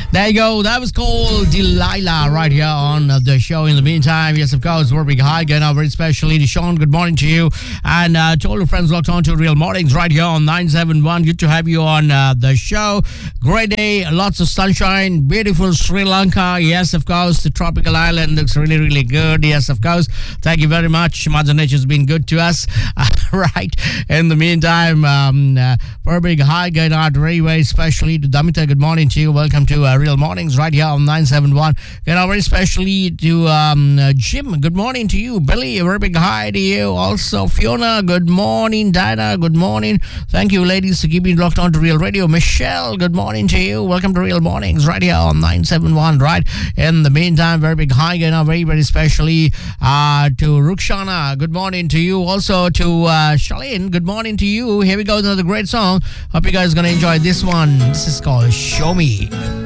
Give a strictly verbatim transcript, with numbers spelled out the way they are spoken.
There you go. That was called Delilah right here on the show. In the meantime, yes, of course, we're big hi again. Very specially to Sean. Good morning to you. And uh, to all your friends locked on to Real Mornings right here on nine seven one. Good to have you on uh, the show. Great day. Lots of sunshine. Beautiful Sri Lanka. Yes, of course. The tropical island looks really, really good. Yes, of course. Thank you very much. Mother Nature's been good to us. Uh, right. In the meantime, um, uh, very big hi going out very, very specially to Damita. Good morning to you. Welcome to uh, Real Mornings right here on nine seven one. Going out very specially to um, uh, Jim. Good morning to you. Billy, a very big hi to you. Also, Fiona. Good morning. Dinah. Good morning. Thank you, ladies, for keeping locked on to Real Radio. Michelle. Good morning to you. Welcome to Real Mornings right here on nine seven one. Right. In the meantime, very big hi going out very, very specially uh, to Rukshana. Good morning to you. Also to uh, Shalene. Good morning to you. Here we go. Another great song. Hope you guys are going to enjoy this one. This is called Show Me.